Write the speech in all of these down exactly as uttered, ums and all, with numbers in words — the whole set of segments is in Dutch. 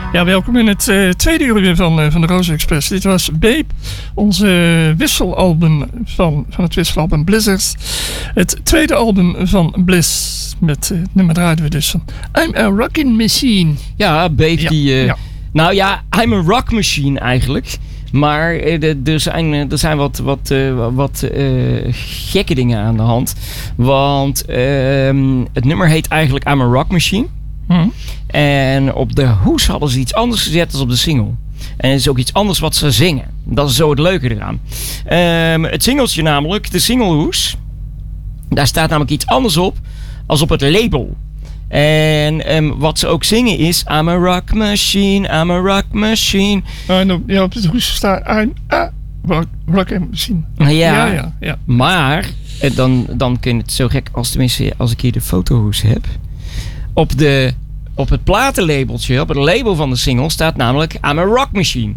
Ja, welkom in het uh, tweede uur weer van, uh, van de Roze Express. Dit was Babe, onze uh, wisselalbum van, van het wisselalbum Blizzards. Het tweede album van Bliss. Met uh, nummer draaiden we dus van I'm a Rockin' Machine. Ja, Babe ja, die... Uh, ja. Nou ja, I'm a Rock Machine eigenlijk. Maar uh, er zijn, uh, er zijn wat, wat, uh, wat uh, gekke dingen aan de hand. Want uh, het nummer heet eigenlijk I'm a Rock Machine. Hmm. En op de hoes hadden ze iets anders gezet dan op de single. En het is ook iets anders wat ze zingen. Dat is zo het leuke eraan. Um, het singeltje namelijk, de singlehoes. Daar staat namelijk iets anders op als op het label. En um, wat ze ook zingen is I'm a rock machine, I'm a rock machine. Uh, en op, ja, op de hoes staat I'm a rock, rock machine. Ja, ja, ja, ja. Maar dan, dan kun je het zo gek als tenminste als ik hier de fotohoes heb. Op, de, op het platenlabeltje, op het label van de single staat namelijk I'm a rock machine.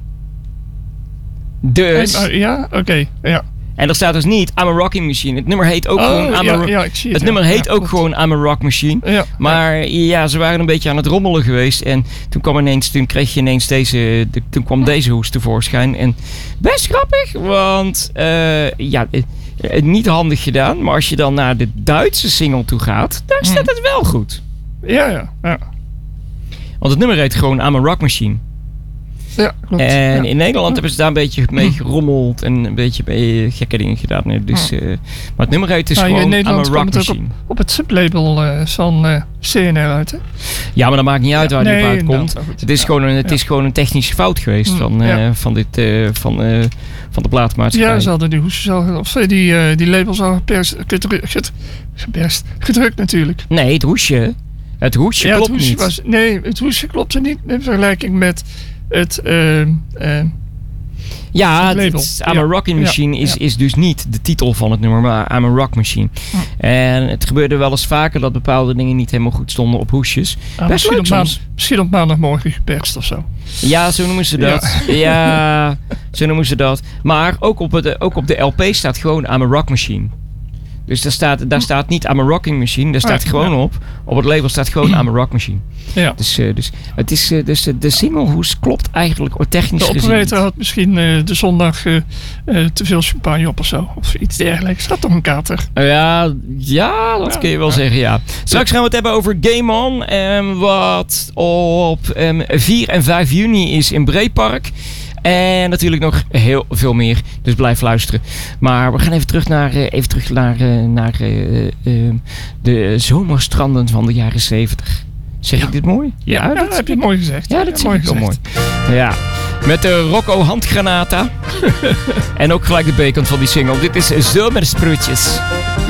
Dus... En, uh, ja, oké, okay, ja. En er staat dus niet I'm a rocking machine. Het nummer heet ook oh, gewoon I'm ja, a ro- ja, ik zie het. Het nummer ja, heet ja, ook klopt. gewoon I'm a rock machine. Ja, maar ja. ja, ze waren een beetje aan het rommelen geweest. En toen kwam ineens, toen kreeg je ineens deze, de, toen kwam deze hoes tevoorschijn. En best grappig, want uh, ja, uh, niet handig gedaan. Maar als je dan naar de Duitse single toe gaat, daar staat het wel goed. Ja, ja, ja. Want het nummer heet gewoon I'm a rock machine. Ja, klopt. En ja. in Nederland hebben ze daar een beetje mee gerommeld en een beetje mee gekke dingen gedaan. Dus, uh, maar het nummer heet dus nou, gewoon in Nederland I'm a rock komt het ook machine. op, op het sublabel uh, van uh, C N R uit, hè? Ja, maar dat maakt niet uit ja, waar nee, die op uitkomt. Nou, het is, ja, gewoon, een, het ja. is gewoon een technische fout geweest mm, van, uh, ja. van, dit, uh, van, uh, van de platenmaatschappij. Ja, ze hadden die hoesjes al, of die, uh, die labels al geperst, gedrukt, gedrukt, gedrukt natuurlijk. Nee, het hoesje. Het hoesje ja, klopt het hoesje niet. Was, nee, het hoesje klopte niet in vergelijking met het... Uh, uh, Ja, het label. het, I'm ja. a Rocking Machine ja, is, ja. is dus niet de titel van het nummer, maar I'm a Rock Machine. Hm. En het gebeurde wel eens vaker dat bepaalde dingen niet helemaal goed stonden op hoesjes. Ah, Best misschien, leuk op soms. maand, misschien op maandagmorgen geperst of zo. Ja, zo noemen ze dat. Ja, ja zo noemen ze dat. Maar ook op, het, ook op de L P staat gewoon I'm a Rock Machine. Dus daar staat, daar staat niet I'm a Rocking Machine. Daar staat ah, gewoon ja. op. Op het label staat gewoon I'm a Rock Machine. Ja. Dus, uh, dus, het is, uh, dus uh, de singlehoes klopt eigenlijk technisch De gezien. operator had misschien uh, de zondag uh, uh, te veel champagne op of zo. Of iets dergelijks. Dat toch een kater? Uh, ja, ja, dat ja, kun je wel ja. zeggen, ja. Straks gaan we het hebben over Game On. Um, wat op um, vier en vijf juni is in Breepark. En natuurlijk nog heel veel meer. Dus blijf luisteren. Maar we gaan even terug naar, uh, even terug naar, uh, naar uh, uh, de zomerstranden van de jaren zeventig. Zeg ja. ik dit mooi? Ja, ja, dat, dat heb je mooi gezegd. Ja, dat ja, zeg ik wel mooi. Ja. Met de Rocco handgranata. En ook gelijk de bekant van die single. Dit is Zomersproetjes.